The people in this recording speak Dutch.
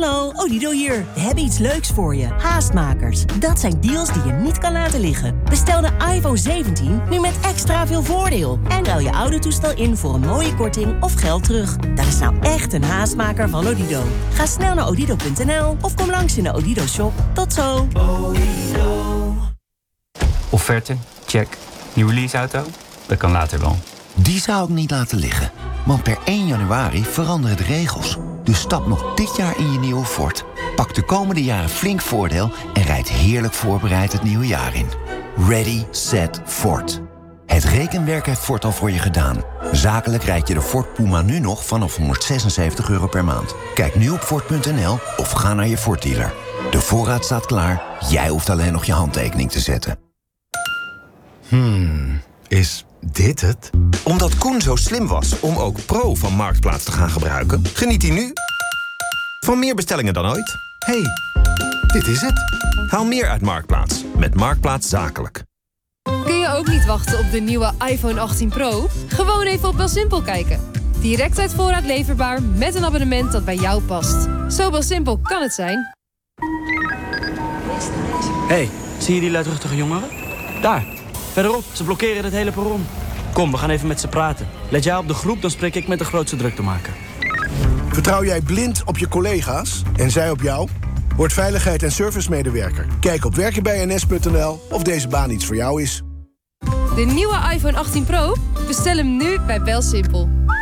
Hallo, Odido hier. We hebben iets leuks voor je. Haastmakers. Dat zijn deals die je niet kan laten liggen. Bestel de iPhone 17 nu met extra veel voordeel. En ruil je oude toestel in voor een mooie korting of geld terug. Dat is nou echt een haastmaker van Odido. Ga snel naar odido.nl of kom langs in de Odido shop. Tot zo. Offerte? Check. Nieuwe leaseauto? Dat kan later wel. Die zou ik niet laten liggen. Want per 1 januari veranderen de regels. Dus stap nog dit jaar in je nieuwe Ford. Pak de komende jaren flink voordeel en rijd heerlijk voorbereid het nieuwe jaar in. Ready, set, Ford. Het rekenwerk heeft Ford al voor je gedaan. Zakelijk rijd je de Ford Puma nu nog vanaf €176 per maand. Kijk nu op Ford.nl of ga naar je Ford dealer. De voorraad staat klaar, jij hoeft alleen nog je handtekening te zetten. Is dit het? Omdat Koen zo slim was om ook Pro van Marktplaats te gaan gebruiken, geniet hij nu van meer bestellingen dan ooit. Hey, dit is het. Haal meer uit Marktplaats met Marktplaats Zakelijk. Kun je ook niet wachten op de nieuwe iPhone 18 Pro? Gewoon even op BelSimpel kijken. Direct uit voorraad leverbaar met een abonnement dat bij jou past. Zo BelSimpel kan het zijn. Hey, zie je die luidruchtige jongeren? Daar, verderop, ze blokkeren het hele perron. Kom, we gaan even met ze praten. Let jij op de groep, dan spreek ik met de grootste druktemaker. Vertrouw jij blind op je collega's en zij op jou? Word veiligheid- en servicemedewerker. Kijk op werkenbijns.nl of deze baan iets voor jou is. De nieuwe iPhone 18 Pro? Bestel hem nu bij BelSimpel.